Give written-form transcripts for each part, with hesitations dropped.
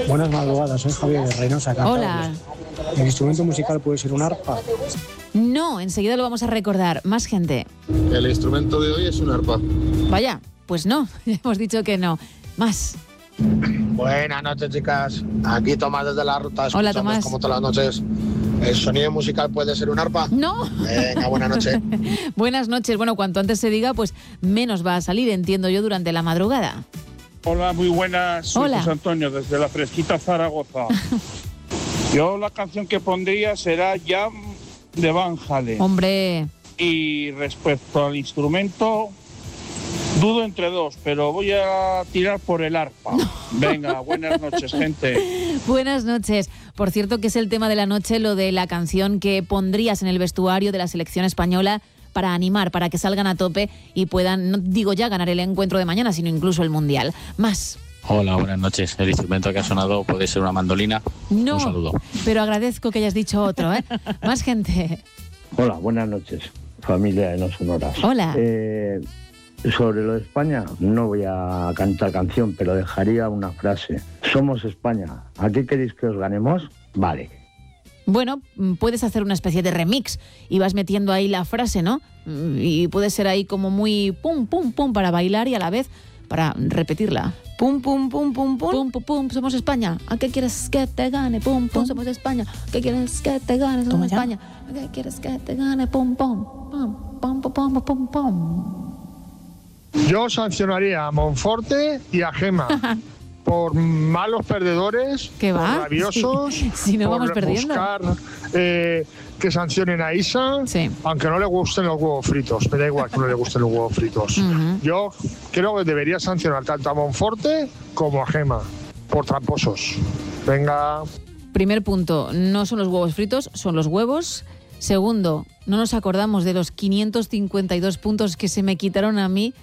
Buenas madrugadas, soy Javier de Reynosa, Cantabria. Hola. ¿El instrumento musical puede ser un arpa? No, enseguida lo vamos a recordar. Más gente. El instrumento de hoy es un arpa. Vaya, pues no, ya hemos dicho que no. Más. Buenas noches, chicas. Aquí Tomás desde la ruta. Hola, Tomás. Como todas las noches. ¿El sonido musical puede ser un arpa? No. Venga, buenas noches. Buenas noches. Bueno, cuanto antes se diga, pues menos va a salir, entiendo yo, durante la madrugada. Hola, muy buenas. Soy Hola. José Antonio, desde la fresquita Zaragoza. Yo la canción que pondría será Jam de Van Halen. Hombre. Y respecto al instrumento, dudo entre dos, pero voy a tirar por el arpa. Venga, buenas noches, gente. Buenas noches. Por cierto, que es el tema de la noche, lo de la canción que pondrías en el vestuario de la selección española para animar, para que salgan a tope y puedan, no digo ya ganar el encuentro de mañana, sino incluso el Mundial. Más. Hola, buenas noches. El instrumento que ha sonado puede ser una mandolina. No, un saludo. Pero agradezco que hayas dicho otro, ¿eh? Más gente. Hola, buenas noches, familia de No Sonoras. Hola. Sobre lo de España, no voy a cantar canción, pero dejaría una frase. Somos España. ¿A qué queréis que os ganemos? Vale. Bueno, puedes hacer una especie de remix y vas metiendo ahí la frase, ¿no? Y puede ser ahí como muy pum, pum, pum para bailar y a la vez para repetirla. Pum, pum, pum, pum, pum. Pum, pum, pum, somos España. ¿A qué quieres que te gane? Pum, pum, somos España. ¿A qué quieres que te gane? Somos España. ¿A qué quieres que te gane? Pum, pum, pum, pum, pum, pum, pum, pum. Yo sancionaría a Monforte y a Gema por malos perdedores, ¿Qué va? por rabiosos, Si no por vamos perdiendo. buscar que sancionen a Isa, Sí. aunque no le gusten los huevos fritos. Me da igual que no le gusten los huevos fritos. Yo creo que debería sancionar tanto a Monforte como a Gema por tramposos. Venga. Primer punto, no son los huevos fritos, son los huevos. Segundo, no nos acordamos de los 552 puntos que se me quitaron a mí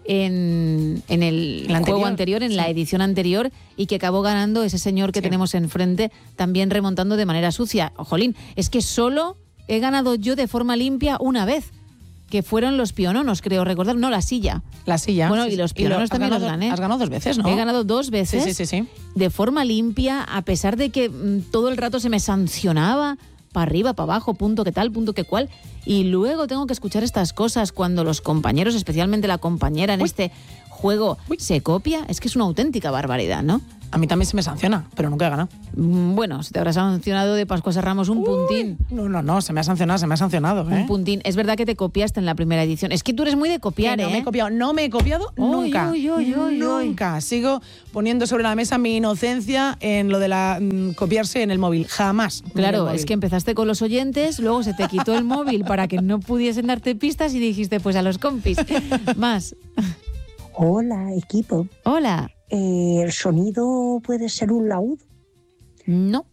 en el juego anterior, en la edición anterior, y que acabó ganando ese señor que tenemos enfrente, también remontando de manera sucia. Jolín, es que solo he ganado yo de forma limpia una vez, que fueron los piononos, creo recordar, no, la silla. La silla. Bueno, sí, y los piononos también los gané. Has ganado 2 veces, ¿no? He ganado 2 veces, Sí. de forma limpia, a pesar de que todo el rato se me sancionaba, para arriba, para abajo, punto que tal, punto que cual, y luego tengo que escuchar estas cosas cuando los compañeros, especialmente la compañera en este juego, se copia. Es que es una auténtica barbaridad, ¿no? A mí también se me sanciona, pero nunca he ganado. Bueno, se te habrá sancionado de Pascuas a Ramos un puntín. No, se me ha sancionado, ¿eh? Un puntín. Es verdad que te copiaste en la primera edición. Es que tú eres muy de copiar, Que ¿eh? no me he copiado nunca. Uy. Nunca. Sigo poniendo sobre la mesa mi inocencia en lo de la copiarse en el móvil. Jamás. Claro, es que empezaste con los oyentes, luego se te quitó el móvil para que no pudiesen darte pistas y dijiste, pues a los compis. Más. Hola, equipo. Hola. ¿El sonido puede ser un laúd? No.